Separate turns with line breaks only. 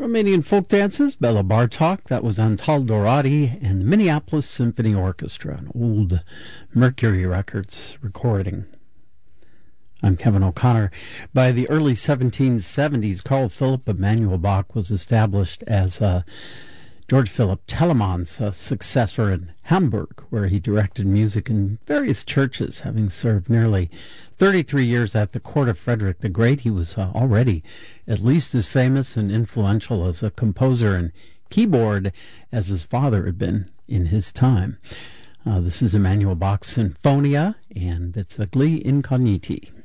Romanian folk dances, Bela Bartok, that was Antal Dorati, and the Minneapolis Symphony Orchestra, an old Mercury Records recording. I'm Kevin O'Connor. By the early 1770s, Carl Philipp Emanuel Bach was established as George Philipp Telemann's successor in Hamburg, where he directed music in various churches. Having served nearly 33 years at the court of Frederick the Great, he was already at least as famous and influential as a composer and keyboard as his father had been in his time. This is Emanuel Bach's Sinfonia, and it's a Gli Incogniti.